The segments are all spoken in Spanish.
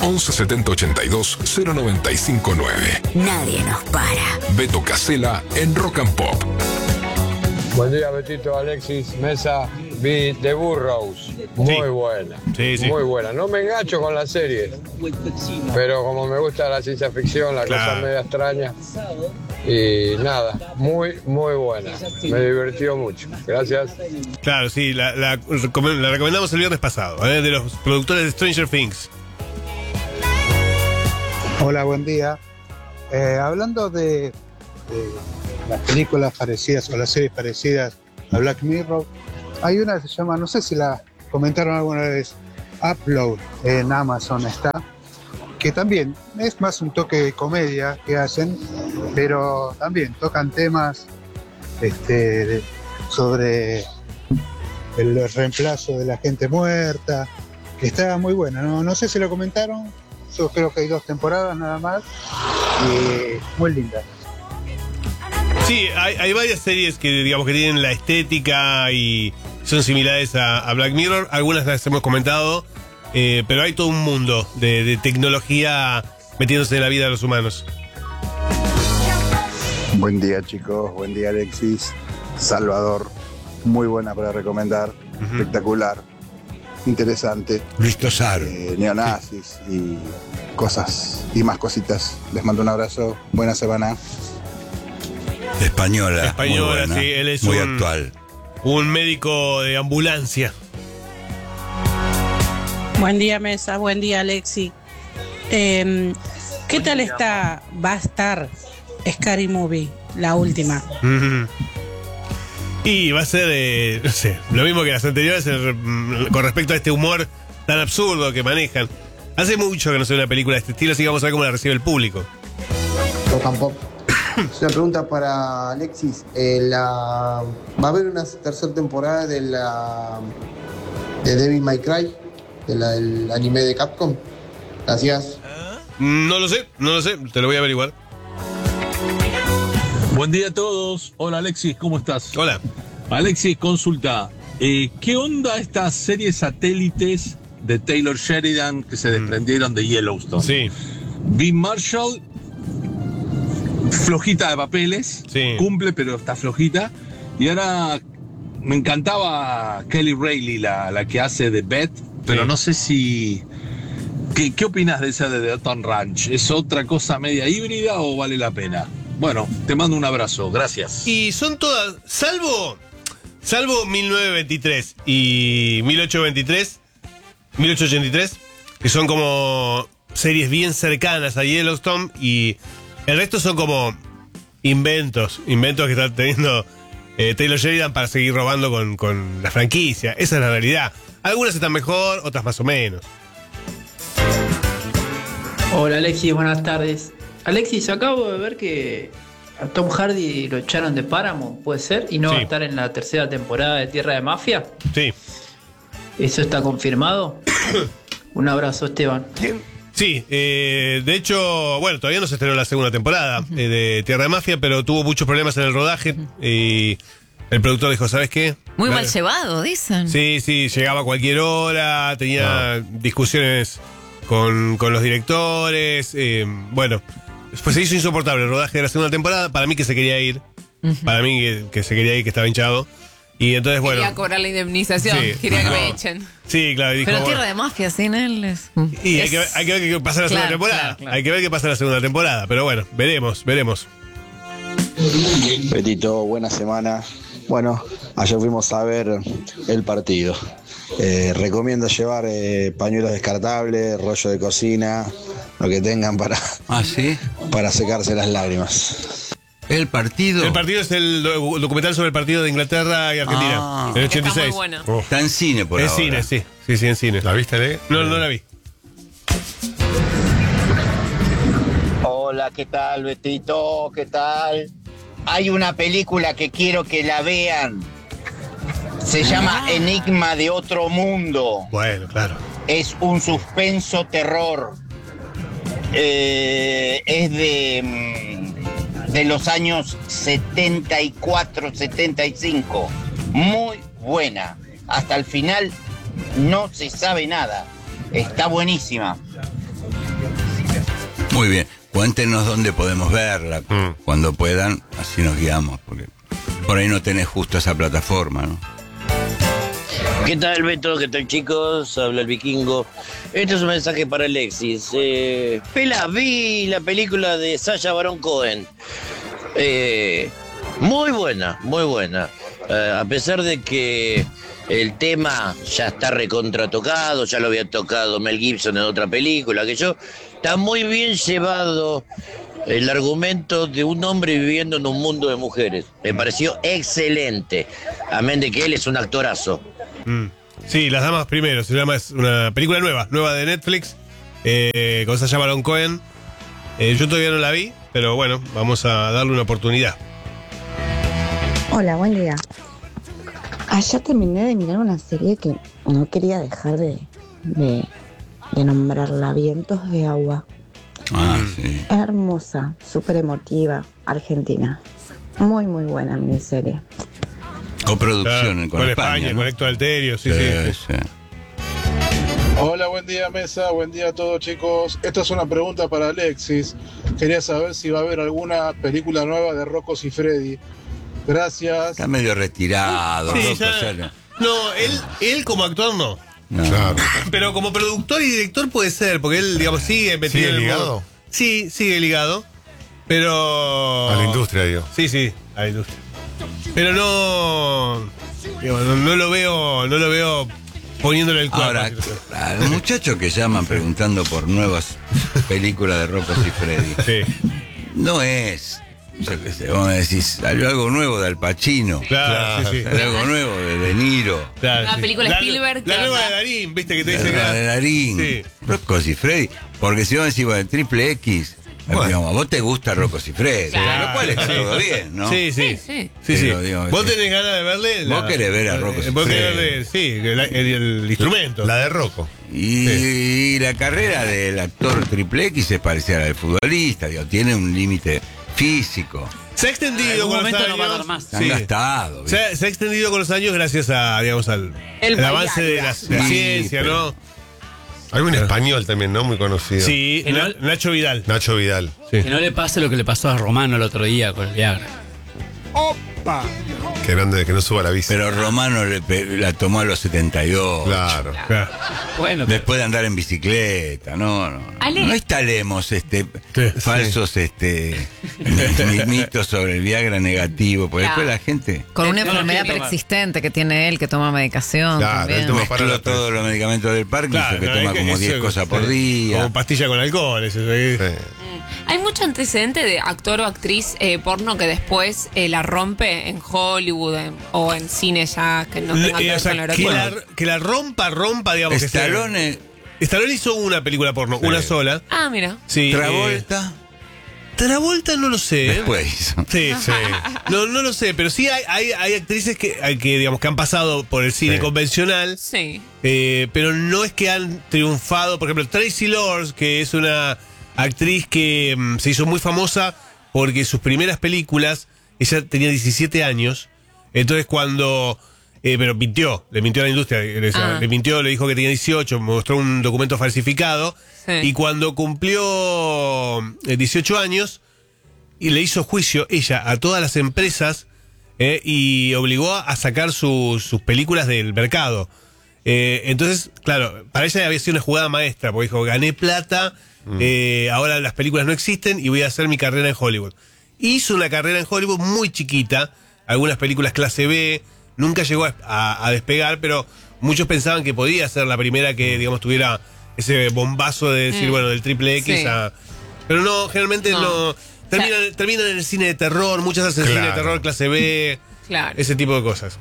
11 70 82 0959. Nadie nos para. Beto Casella en Rock and Pop. Buen día, Betito, Alexis, Mesa. Vi The Burrows. Muy buena. Sí. Muy buena. No me engancho con la serie, pero como me gusta la ciencia ficción, la cosa media extraña. Y nada, muy buena. Me divirtió mucho. Gracias. Claro, sí, la recomendamos el viernes pasado, de los productores de Stranger Things. Hola, buen día. Hablando de las películas parecidas o las series parecidas a Black Mirror, hay una que se llama, no sé si la comentaron alguna vez, Upload, en Amazon está, que también es más un toque de comedia que hacen, pero también tocan temas sobre el reemplazo de la gente muerta, que está muy buena. No sé si lo comentaron, yo creo que hay 2 temporadas nada más, y muy linda. Sí, hay varias series que digamos que tienen la estética y son similares a Black Mirror. Algunas las hemos comentado, pero hay todo un mundo de tecnología metiéndose en la vida de los humanos. Buen día, chicos. Buen día, Alexis. Salvador. Muy buena para recomendar. Espectacular. Interesante. Luis Tosar. Neonazis y cosas y más cositas. Les mando un abrazo. Buena semana. Española, muy buena, sí, él es muy actual. Un médico de ambulancia. Buen día, Mesa, buen día, Alexi. ¿Qué tal va a estar Scary Movie, la última? Y va a ser, no sé, lo mismo que las anteriores con respecto a este humor tan absurdo que manejan. Hace mucho que no se ve una película de este estilo, así que vamos a ver cómo la recibe el público. Rock and Pop. Una pregunta para Alexis. ¿Va a haber una tercera temporada de Devil May Cry? Del anime de Capcom. Gracias. No lo sé, te lo voy a averiguar. Buen día a todos. Hola, Alexis, ¿cómo estás? Hola. Alexis, consulta. ¿Qué onda estas series satélites de Taylor Sheridan que se desprendieron de Yellowstone? Sí. Vi Marshall, flojita de papeles, sí. Cumple, pero está flojita. Y ahora me encantaba Kelly Reilly, la que hace de Beth, pero no sé si... ¿Qué opinas de esa de The Upton Ranch? ¿Es otra cosa media híbrida o vale la pena? Bueno, te mando un abrazo, gracias. Y son todas, salvo 1923 y 1883, que son como series bien cercanas a Yellowstone, y el resto son como inventos que está teniendo Taylor Sheridan para seguir robando con la franquicia. Esa es la realidad. Algunas están mejor, otras más o menos. Hola, Alexis, buenas tardes. Alexis, acabo de ver que a Tom Hardy lo echaron de Paramount, ¿puede ser? ¿Y no va a estar en la tercera temporada de Tierra de Mafia? Sí. ¿Eso está confirmado? Un abrazo, Esteban. Sí, de hecho, bueno, todavía no se estrenó la segunda temporada de Tierra de Mafia, pero tuvo muchos problemas en el rodaje y el productor dijo, ¿sabes qué? Muy mal llevado, dicen. Sí, llegaba a cualquier hora, tenía discusiones con los directores, bueno, pues se hizo insoportable el rodaje de la segunda temporada, para mí que se quería ir, para mí que se quería ir, que estaba hinchado, y entonces bueno... Quería cobrar la indemnización, quería que me echen. Sí, claro, y dijo, pero Tierra de Mafia sin él es... Y hay que ver qué pasa en la segunda temporada, hay que ver qué pasa en la segunda temporada, pero bueno, veremos. Betito, buena semana. Bueno, ayer fuimos a ver el partido. Recomiendo llevar pañuelos descartables, rollo de cocina, lo que tengan para secarse las lágrimas. El partido es el documental sobre el partido de Inglaterra y Argentina, en el 86. Está muy bueno. Está en cine por ahora. En cine, sí, en cine. ¿La viste, Ale? No la vi. Hola, ¿qué tal, Betito? ¿Qué tal? Hay una película que quiero que la vean. Se llama Enigma de Otro Mundo. Bueno, claro. Es un suspenso terror. Es de los años 74, 75. Muy buena. Hasta el final no se sabe nada. Está buenísima. Muy bien. Cuéntenos dónde podemos verla, cuando puedan, así nos guiamos, porque por ahí no tenés justo esa plataforma, ¿no? ¿Qué tal, Beto? ¿Qué tal, chicos? Habla el Vikingo. Este es un mensaje para Alexis. Vi la película de Sacha Baron Cohen. Muy buena, muy buena. A pesar de que el tema ya está recontratocado, ya lo había tocado Mel Gibson en otra película, está muy bien llevado el argumento de un hombre viviendo en un mundo de mujeres. Me pareció excelente. Amén de que él es un actorazo. Sí, Las Damas Primero, se llama, es una película nueva de Netflix, con Sacha Baron Cohen. Yo todavía no la vi, pero bueno, vamos a darle una oportunidad. Hola, buen día. Ayer terminé de mirar una serie que no quería dejar de nombrarla, Vientos de Agua. Sí. Hermosa, súper emotiva, argentina. Muy, muy buena miniserie. Coproducción con España, ¿no? Con Héctor Alterio, sí. Hola, buen día mesa, buen día a todos chicos. Esta es una pregunta para Alexis. Quería saber si va a haber alguna película nueva de Rocco Siffredi. Gracias. Está medio retirado. Sí, Rocco, no, él como actor no. Claro. Pero como productor y director puede ser, porque él, digamos, sigue metido en el ligado. mundo. Sí, sigue ligado. Pero. A la industria, digo. Sí, a la industria. Pero no lo veo poniéndole el cuadro. Ahora, al muchacho que llaman preguntando por nuevas películas de Rocco Siffredi, no es. Yo qué sé, vamos a decir, salió algo nuevo de Al Pacino. Claro, sí. Salió algo nuevo de De Niro. Claro, Una película de Spielberg. La nueva de Darín, viste que te dice La de Darín. Sí. Rocco Siffredi. Porque si vos decís, bueno, Triple X, digamos, a vos te gusta Rocco Siffredi. Claro. Lo cual está todo bien, ¿no? Sí. Pero, digo, Vos tenés ganas de verle. Vos querés ver a Rocco Vos querés Siffredi. verle, el instrumento. La de Rocco. Y la carrera del actor Triple X es parecida a la del futbolista, digo, tiene un límite físico. Se ha extendido con los años. Se han gastado. Se ha extendido con los años gracias a, digamos, al avance de la ciencia, ¿no? Hay un español también, ¿no? Muy conocido. Sí, Nacho Vidal. Nacho Vidal. Que no le pase lo que le pasó a Romano el otro día con el Viagra. ¡Opa! Qué grande que no suba la bici. Pero Romano la tomó a los 72. Claro. Bueno, después de andar en bicicleta, no instalemos falsos mitos sobre el Viagra negativo, porque después la gente con una enfermedad preexistente que tiene él, que toma medicación. Claro, él toma mezcló todos los medicamentos del Parkinson, que toma como 10 cosas por día. Como pastilla con alcohol, eso. Hay mucho antecedente de actor o actriz porno que después la rompe en Hollywood o en cine ya que no tenga que ver con la erotismo. Que la rompa, digamos. Stallone hizo una película porno, una sola. Ah, mira. Sí, Travolta no lo sé. Después hizo. Sí. No lo sé, pero sí hay actrices que digamos que han pasado por el cine convencional. Sí. Pero no es que han triunfado. Por ejemplo, Tracy Lords, que es una actriz que se hizo muy famosa porque sus primeras películas, ella tenía 17 años. Entonces cuando... pero le mintió a la industria. Le mintió, le dijo que tenía 18, mostró un documento falsificado. Sí. Y cuando cumplió 18 años, y le hizo juicio ella a todas las empresas y obligó a sacar sus películas del mercado. Entonces, claro, para ella había sido una jugada maestra, porque dijo, gané plata, ahora las películas no existen y voy a hacer mi carrera en Hollywood. Hizo una carrera en Hollywood muy chiquita, algunas películas clase B, nunca llegó a despegar, pero muchos pensaban que podía ser la primera que, digamos, tuviera ese bombazo de decir, bueno, del Triple X pero no, generalmente no. Terminan en el cine de terror, muchas hacen cine de terror clase B, ese tipo de cosas.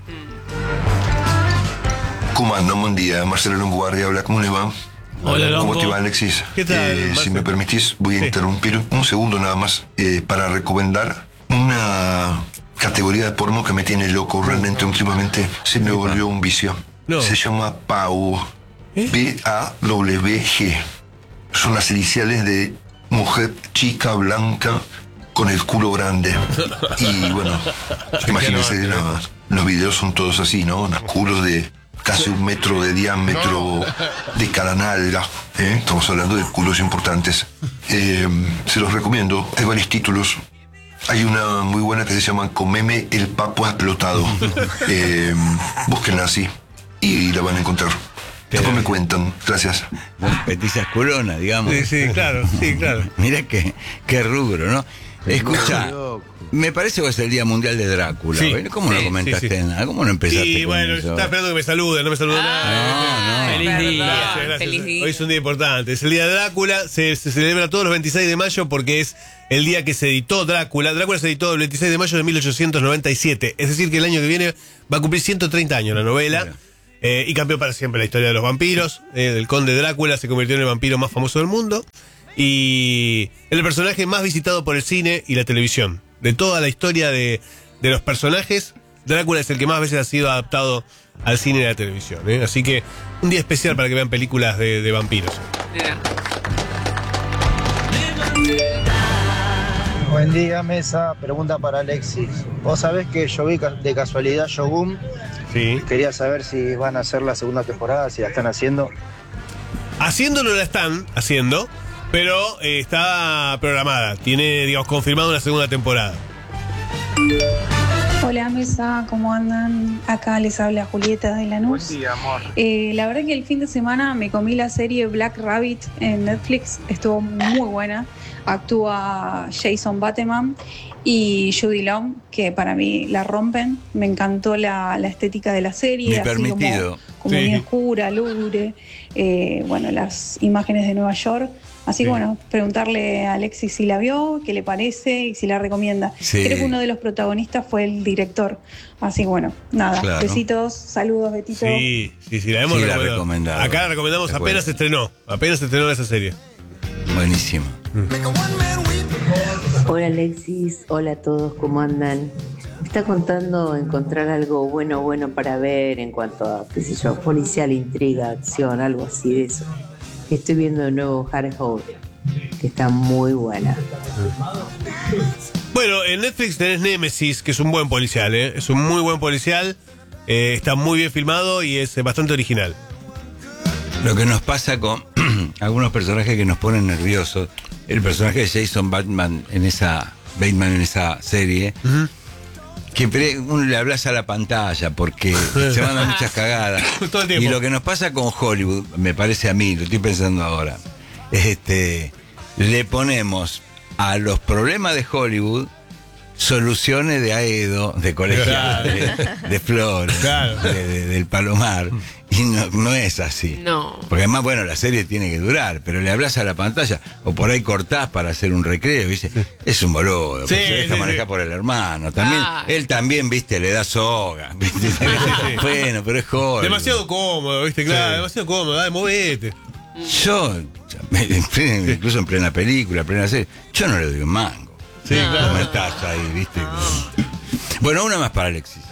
¿Cómo andan? Buen día, Marcelo Longobardi habla, ¿cómo le va? Hola, ¿Cómo te va, Alexis? ¿Qué tal? Si me permitís, voy a interrumpir un segundo nada más para recomendar una categoría de porno que me tiene loco realmente últimamente. Se me volvió un vicio. Se llama PAWG. PAWG. Son las iniciales de mujer chica, blanca, con el culo grande. Y bueno, imagínense, los videos son todos así, ¿no? Unos culos de casi 1 metro de diámetro de cada nalga. Estamos hablando de culos importantes. Se los recomiendo. Hay varios títulos. Hay una muy buena que se llama Comeme el Papo Explotado. Búsquenla así y la van a encontrar. Después me cuentan. Gracias. Petizas culonas, digamos. Sí, claro. Mira qué rubro, ¿no? Escucha, me parece que es el Día Mundial de Drácula. Sí, ¿Cómo no comentaste nada? ¿Cómo no empezaste Y con bueno, eso? estaba esperando que me saluden, no me saludó nada. No. Feliz día. Gracias. Feliz día. Hoy es un día importante. Es el Día de Drácula. Se celebra todos los 26 de mayo porque es el día que se editó Drácula. Drácula se editó el 26 de mayo de 1897. Es decir, que el año que viene va a cumplir 130 años la novela. Y cambió para siempre la historia de los vampiros. El conde Drácula se convirtió en el vampiro más famoso del mundo. Y el personaje más visitado por el cine y la televisión. De toda la historia de los personajes, Drácula es el que más veces ha sido adaptado al cine y a la televisión. Así que un día especial para que vean películas de vampiros. Buen día, mesa. Pregunta para Alexis. Vos sabés que yo vi de casualidad Shogun. Sí. Quería saber si van a hacer la segunda temporada, si la están haciendo. Haciéndolo la están haciendo, pero está programada. Tiene, digamos, confirmado una segunda temporada. Hola mesa, ¿cómo andan? Acá les habla Julieta de Lanús. Buen día, amor. La verdad que el fin de semana me comí la serie Black Rabbit en Netflix. Estuvo muy buena. Actúa Jason Bateman y Judy Long, que para mí la rompen. Me encantó la estética de la serie. Ni así permitido. como muy oscura, lúgubre. Bueno, las imágenes de Nueva York. Así que bueno, preguntarle a Alexis si la vio, qué le parece y si la recomienda. Sí. Creo que uno de los protagonistas fue el director. Así que bueno, nada, Claro. Besitos, saludos, Betito. Sí, la hemos Sí, la recomendado. recomendado. Acá la recomendamos, De acuerdo. apenas se estrenó esa serie. Buenísimo. Hola Alexis, hola a todos, ¿cómo andan? Me está contando encontrar algo bueno para ver en cuanto a, qué sé yo, policial, intriga, acción, algo así de eso. Estoy viendo de nuevo Hard Hole, que está muy buena. Bueno, en Netflix tenés Nemesis, que es un buen policial, es un muy buen policial, está muy bien filmado y es bastante original. Lo que nos pasa con algunos personajes que nos ponen nerviosos. El personaje de Jason Bateman en esa serie, que uno le hablas a la pantalla porque se mandan muchas cagadas. Todo el tiempo. Y lo que nos pasa con Hollywood, me parece a mí, lo estoy pensando ahora, le ponemos a los problemas de Hollywood soluciones de Aedo, de colegial, de Flores, del Palomar. Y no es así. No. Porque además, bueno, la serie tiene que durar, pero le hablas a la pantalla, o por ahí cortás para hacer un recreo, ¿viste? Es un boludo, Sí, porque se deja sí, manejar sí. por el hermano. También, él también, ¿viste? Le da soga. ¿Viste? Bueno, pero es joven. Demasiado cómodo, ¿viste? Claro, demasiado cómodo, dale, movete. Yo, incluso en plena película, en plena serie, yo no le doy un mango. Sí, claro. Como estás ahí, ¿viste? Bueno, una más para Alexis.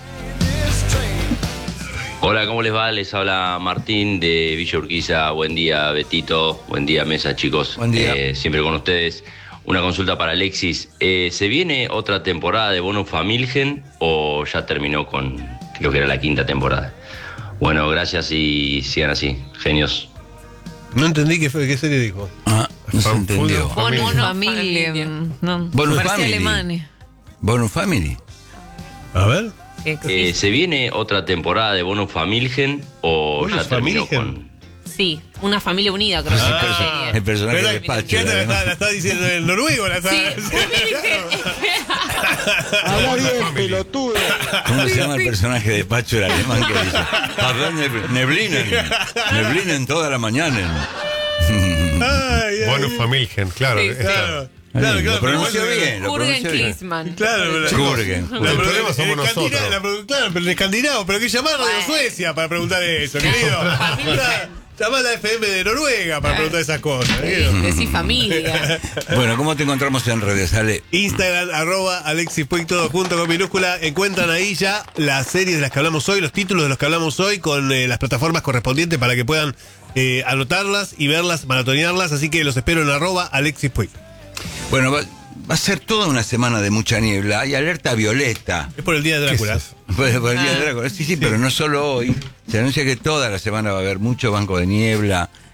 Hola, ¿cómo les va? Les habla Martín de Villa Urquiza. Buen día, Betito. Buen día, mesa, chicos. Buen día. Siempre con ustedes. Una consulta para Alexis. ¿Se viene otra temporada de Bonus Familgen o ya terminó con, creo que era la 5ª temporada? Bueno, gracias y sigan así. Genios. No entendí qué serie dijo. No se entendió. Bonus Familia. No, Bonus parecía Family. Alemania. Bonus Family. A ver. ¿Se viene otra temporada de Bonus Familgen o ¿Bonus ya terminó Familgen? con...? Sí, una familia unida, creo que es la serie. El personaje Pero, de Pacho. ¿qué la está diciendo en noruego? La está... Habla bien, pelotudo. ¿Cómo se llama el personaje de Pacho, el alemán, que dice? Neblinen toda la mañana. Bonus Familgen, claro. Sí, esta. Claro, Lo pronunció pero- bien. Lo Jürgen pronunció bien. Klinsmann. Claro, pero Jürgen. El problema somos nosotros. Claro, pero en escandinavo, pero que llamar Radio Suecia para preguntar eso, querido. Llamar a la FM de Noruega para preguntar esas cosas, querido. Decí familia. Bueno, ¿cómo te encontramos en redes? Ale. Instagram, @Alexis Puig, todo junto con minúscula. Encuentran ahí ya las series de las que hablamos hoy, los títulos de los que hablamos hoy, con las plataformas correspondientes para que puedan anotarlas y verlas, maratonearlas. Así que los espero en @Alexis Puig. Bueno, va a ser toda una semana de mucha niebla. Hay alerta violeta. Es por el día de Drácula. Por el día de Drácula. Sí, pero no solo hoy. Se anuncia que toda la semana va a haber mucho banco de niebla,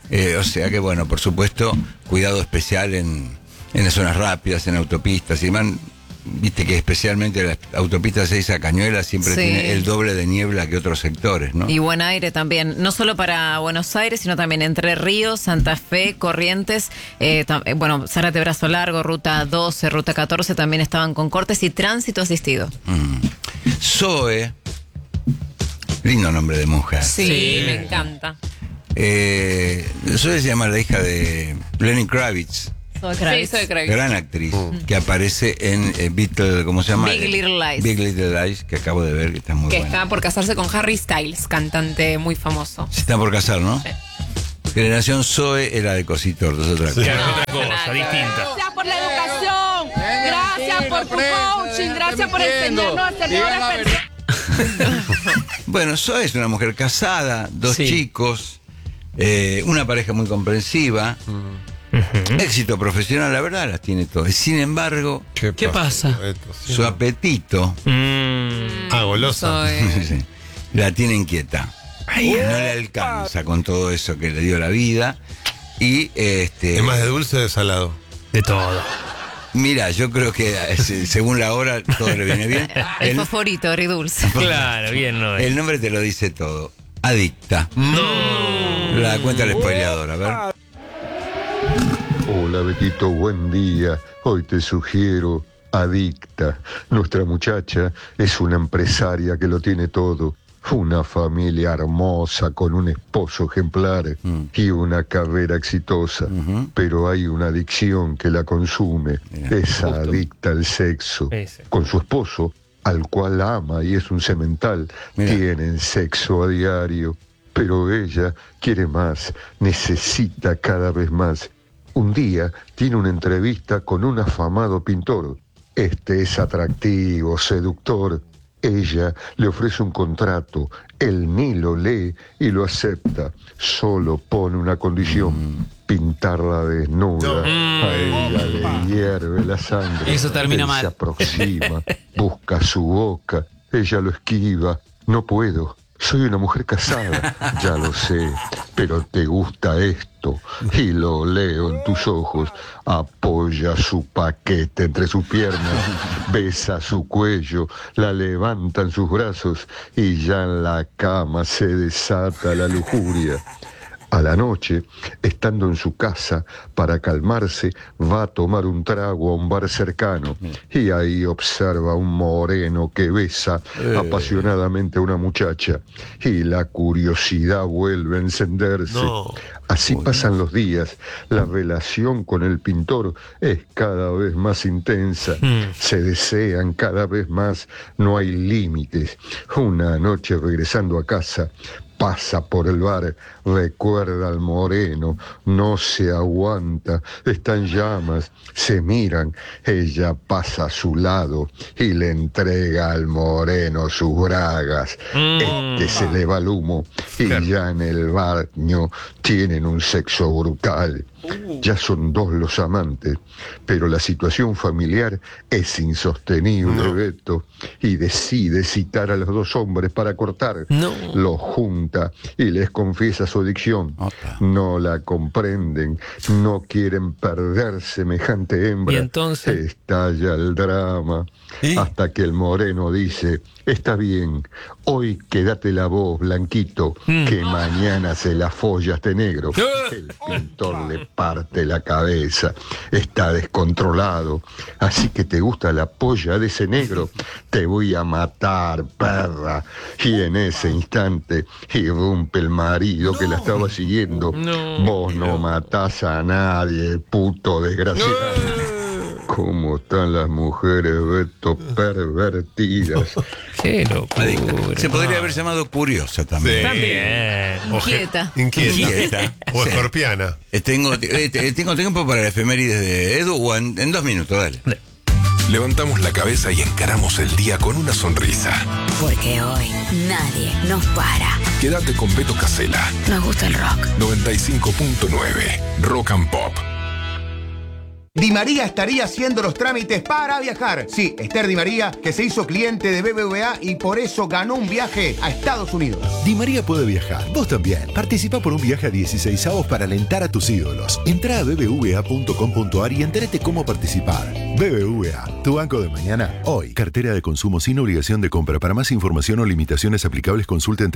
O sea que, bueno, por supuesto, cuidado especial en las zonas rápidas, en autopistas y demás. Viste que especialmente las autopistas 6 a Cañuelas siempre tiene el doble de niebla que otros sectores, ¿no? Y buen aire también, no solo para Buenos Aires, sino también Entre Ríos, Santa Fe, Corrientes, Zárate Brazo Largo, Ruta 12, Ruta 14 también estaban con cortes y tránsito asistido. Zoe, lindo nombre de mujer. Sí, me encanta. Zoe se llama la hija de Lenny Kravitz. Sí, Zoe Kravitz. Gran actriz que aparece en ¿cómo se llama? Big Little Lies. Big Little Lies, que acabo de ver, que está muy Que buena. está por casarse con Harry Styles, cantante muy famoso. Se está por casar, ¿no? Sí. Generación Zoe era de Cositortos, otra cosa. Otra cosa, distinta. Gracias por la educación, gracias por tu coaching, gracias por enseñarnos a ser mejores personas. Bueno, Zoe es una mujer casada, 2 chicos, una pareja muy comprensiva. Éxito profesional, la verdad, las tiene todas. Sin embargo, ¿Qué pasa? su apetito golosa. sí, la tiene inquieta. No le alcanza con todo eso que le dio la vida. Y ¿Es más de dulce o de salado? De todo. Mira, yo creo que según la hora todo le viene bien. El fosforito, agridulce. Claro, bien, no es. El nombre te lo dice todo. Adicta. No. La cuenta el spoileador, a ver. Hola Betito, buen día. Hoy te sugiero Adicta. Nuestra muchacha es una empresaria que lo tiene todo. Una familia hermosa con un esposo ejemplar y una carrera exitosa. Pero hay una adicción que la consume. Es adicta al sexo. Con su esposo, al cual ama y es un semental, tienen sexo a diario. Pero ella quiere más, necesita cada vez más. Un día tiene una entrevista con un afamado pintor. Este es atractivo, seductor. Ella le ofrece un contrato, él ni lo lee y lo acepta. Solo pone una condición, pintarla desnuda. A ella le hierve la sangre. Eso termina Él mal. se aproxima, busca su boca, ella lo esquiva. No puedo. Soy una mujer casada, ya lo sé, pero te gusta esto y lo leo en tus ojos. Apoya su paquete entre sus piernas, besa su cuello, la levanta en sus brazos y ya en la cama se desata la lujuria. A la noche, estando en su casa, para calmarse, va a tomar un trago a un bar cercano y ahí observa a un moreno que besa apasionadamente a una muchacha y la curiosidad vuelve a encenderse. Así pasan los días, la relación con el pintor es cada vez más intensa, se desean cada vez más, no hay límites. Una noche regresando a casa, pasa por el bar, recuerda al moreno, no se aguanta, está en llamas, se miran, ella pasa a su lado y le entrega al moreno sus bragas. Este se le va el humo y ya en el baño tienen un sexo brutal. Ya son 2 los amantes, pero la situación familiar es insostenible, Beto, y decide citar a los 2 hombres para cortar. Los junta y les confiesa su adicción. No la comprenden, no quieren perder semejante hembra. ¿Y entonces? Estalla el drama, hasta que el moreno dice: está bien, hoy quédate la voz, Blanquito, que mañana se la folla este negro. El pintor le parte la cabeza, está descontrolado, así que te gusta la polla de ese negro, te voy a matar, perra. Y en ese instante irrumpe el marido que la estaba siguiendo. Vos no matás a nadie, puto desgraciado. ¿Cómo están las mujeres, Beto, pervertidas? Qué locura. Se podría haber llamado curiosa también. También. Inquieta. Inquieta. O escorpiana. Tengo tiempo para la efemérides de Edu o en 2 minutos, dale. Levantamos la cabeza y encaramos el día con una sonrisa. Porque hoy nadie nos para. Quédate con Beto Casella. Nos gusta el rock. 95.9 Rock and Pop. Di María estaría haciendo los trámites para viajar. Sí, Esther Di María, que se hizo cliente de BBVA y por eso ganó un viaje a Estados Unidos. Di María puede viajar. Vos también. Participa por un viaje a 16avos para alentar a tus ídolos. Entrá a bbva.com.ar y entérate cómo participar. BBVA, tu banco de mañana, hoy. Cartera de consumo sin obligación de compra. Para más información o limitaciones aplicables, consulta en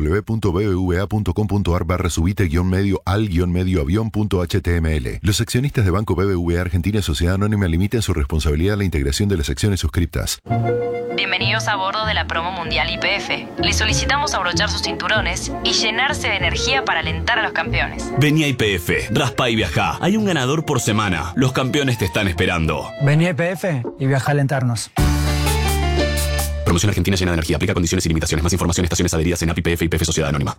www.bbva.com.ar/subite-medio al-medio-avión.html. Los accionistas de Banco BBVA Argentina Sociedad Anónima limitan su responsabilidad a la integración de las acciones suscriptas. Bienvenidos a bordo de la promo mundial YPF. Les solicitamos abrochar sus cinturones y llenarse de energía para alentar a los campeones. Vení a YPF, raspa y viajá. Hay un ganador por semana. Los campeones te están esperando. Vení a YPF y viaja a alentarnos. Promoción Argentina llena de energía. Aplica condiciones y limitaciones. Más información en estaciones adheridas en API YPF y YPF Sociedad Anónima.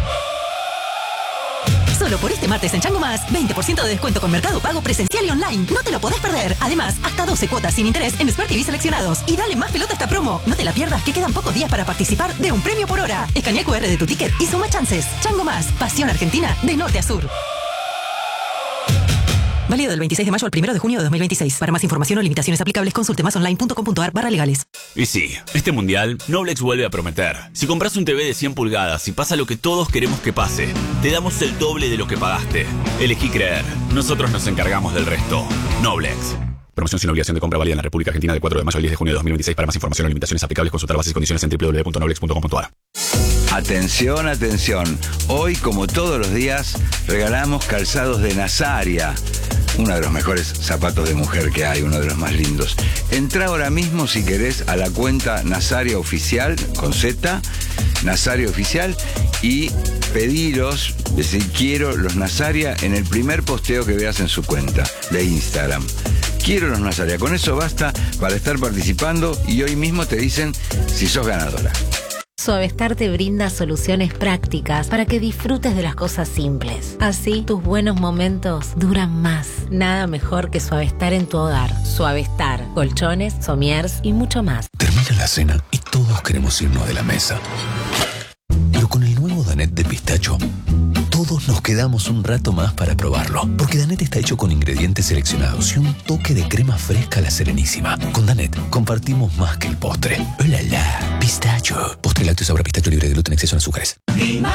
Solo por este martes en Chango Más, 20% de descuento con Mercado Pago presencial y online. No te lo podés perder. Además, hasta 12 cuotas sin interés en Smart TV seleccionados. Y dale más pelota a esta promo. No te la pierdas, que quedan pocos días para participar de un premio por hora. Escanea el QR de tu ticket y suma chances. Chango Más, pasión argentina de norte a sur. Válido del 26 de mayo al 1 de junio de 2026. Para más información o limitaciones aplicables, consulte masonline.com.ar/legales. Y sí, este mundial, Noblex vuelve a prometer. Si compras un TV de 100 pulgadas y pasa lo que todos queremos que pase, te damos el doble de lo que pagaste. Elegí creer. Nosotros nos encargamos del resto. Noblex. Promoción sin obligación de compra válida en la República Argentina del 4 de mayo al 10 de junio de 2026. Para más información o limitaciones aplicables, consultar bases y condiciones en www.noblex.com.ar. Atención, atención. Hoy, como todos los días, regalamos calzados de Nazaria. Uno de los mejores zapatos de mujer que hay, uno de los más lindos. Entrá ahora mismo, si querés, a la cuenta Nazaria Oficial, con Z, Nazaria Oficial, y pedilos, decir quiero los Nazaria en el primer posteo que veas en su cuenta de Instagram. Quiero los Nazaria. Con eso basta para estar participando y hoy mismo te dicen si sos ganadora. Suavestar te brinda soluciones prácticas para que disfrutes de las cosas simples. Así, tus buenos momentos duran más. Nada mejor que Suavestar en tu hogar. Suavestar, colchones, somiers y mucho más. Termina la cena y todos queremos irnos de la mesa. Pero con el nuevo Danette de pistacho, todos nos quedamos un rato más para probarlo. Porque Danette está hecho con ingredientes seleccionados y un toque de crema fresca a la Serenísima. Con Danette compartimos más que el postre. ¡Oh, la, la! Pistacho. Postre lácteo sabor a pistacho libre de gluten, exceso en azúcares.